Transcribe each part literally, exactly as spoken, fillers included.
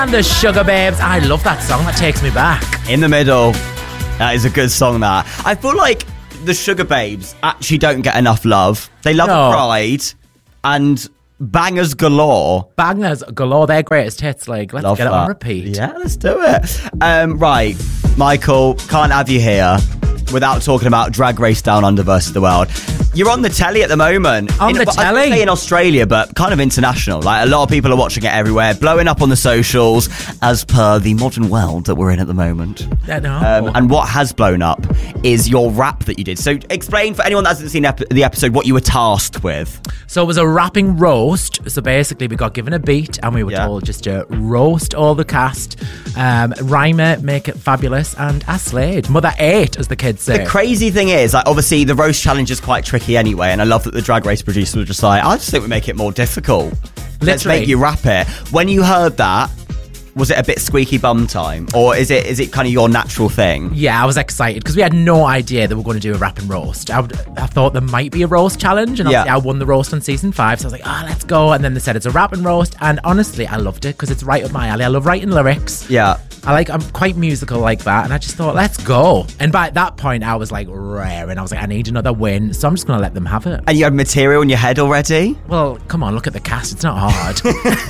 And the Sugar Babes. I love that song. That takes me back. In the Middle. That is a good song, that. I feel like the Sugar Babes actually don't get enough love. They love No. a Pride and bangers galore. Bangers galore. Their greatest hits. Like, let's Love get that. it on repeat. Yeah, let's do it. Um, right, Michael, can't have you here without talking about Drag Race Down Under versus the World. You're on the telly at the moment. On in, the well, I was telly? gonna say in Australia, but kind of international. Like, a lot of people are watching it everywhere, blowing up on the socials, as per the modern world that we're in at the moment. Yeah, no. Um, and what has blown up is your rap that you did. So explain for anyone that hasn't seen ep- the episode what you were tasked with. So it was a rapping roast. So basically, we got given a beat and we were Yeah. told just to roast all the cast, um, rhyme it, make it fabulous, and I slayed. Mother ate, as the kids say. The crazy thing is, like, obviously the roast challenge is quite tricky anyway, and I love that the Drag Race producers were just like, I just think we make it more difficult. Let's Literally. make you rap it. When you heard that, was it a bit squeaky bum time, or is it is it kind of your natural thing? Yeah, I was excited because we had no idea that we were going to do a rap and roast. I, would, I thought there might be a roast challenge, and Yeah. obviously I won the roast on season five, so I was like, ah, let's go. And then they said it's a rap and roast, and honestly, I loved it because it's right up my alley. I love writing lyrics. Yeah. I like, I'm quite musical like that, and I just thought, let's go. And by that point, I was like raring. I was like, I need another win, so I'm just going to let them have it. And you had material in your head already? Well, come on, look at the cast. It's not hard.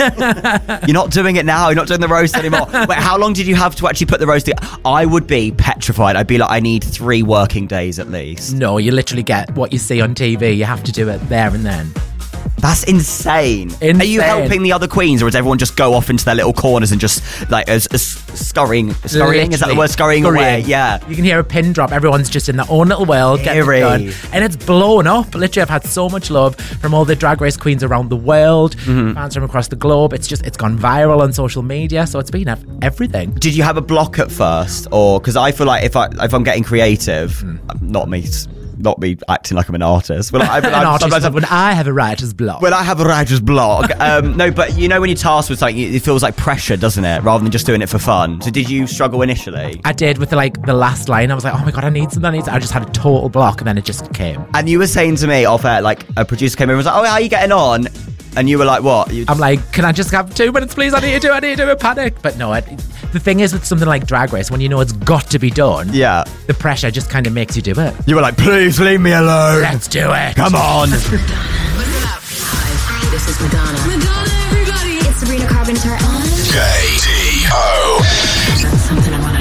You're not doing it now. You're not doing the roast anymore. Wait, how long did you have to actually put the roast together? I would be petrified. I'd be like, I need three working days at least. No, you literally get what you see on T V. You have to do it there and then. That's insane. Insane. Are you helping the other queens, or does everyone just go off into their little corners and just like as, as scurrying? Scurrying is that the Literally. word? Scurrying, away. Yeah. You can hear a pin drop. Everyone's just in their own little world, getting it Eerie. done. And it's blown up. Literally, I've had so much love from all the Drag Race queens around the world, Mm-hmm. fans from across the globe. It's just, it's gone viral on social media. So it's been ev- everything. Did you have a block at first, or because I feel like if I if I'm getting creative, Hmm. not me, not me acting like I'm an artist. Well, I, An I, artist, sometimes I'm- when I have a writer's block. when I have a writer's block, um, no, but you know when you're tasked with something, it feels like pressure, doesn't it? Rather than just doing it for fun. So did you struggle initially? I did with the, like the last line. I was like, oh my God, I need something. I, need something. I just had a total block, and then it just came. And you were saying to me off air, like a producer came in and was like, "Oh, how are you getting on?" And you were like, "What?" You I'm like, can I just have two minutes, please? I need to do, I need to do a panic. But no, I, the thing is with something like Drag Race, when you know it's got to be done, yeah. the pressure just kind of makes you do it. You were like, "Please leave me alone. Let's do it. Come on." This is Madonna. Madonna, everybody. It's Sabrina Carpenter on K T O. Something I wanna